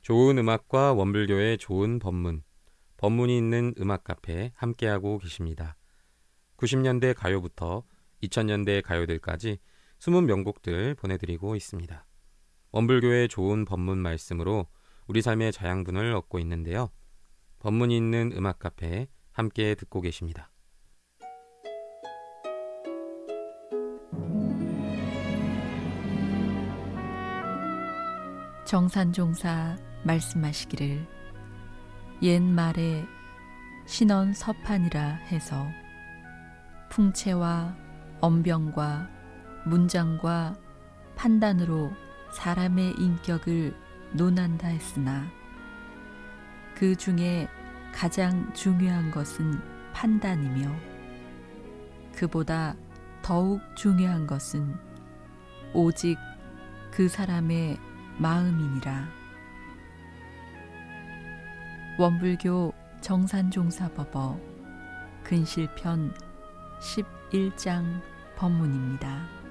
좋은 음악과 원불교의 좋은 법문, 법문이 있는 음악 카페 함께하고 계십니다. 90년대 가요부터 2000년대 가요들까지 숨은 명곡들 보내드리고 있습니다. 원불교의 좋은 법문 말씀으로 우리 삶의 자양분을 얻고 있는데요. 법문이 있는 음악 카페 함께 듣고 계십니다. 정산종사 말씀하시기를 옛말에 신원 서판이라 해서 풍채와 언병과 문장과 판단으로 사람의 인격을 논한다 했으나 그 중에 가장 중요한 것은 판단이며 그보다 더욱 중요한 것은 오직 그 사람의 마음이니라. 원불교 정산종사법어 근실편 11장 법문입니다.